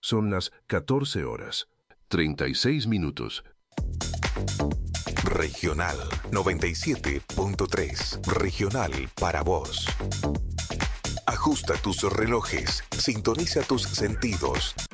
Son las 14 horas, 36 minutos. Regional 97.3. Regional para vos. Ajusta tus relojes, sintoniza tus sentidos.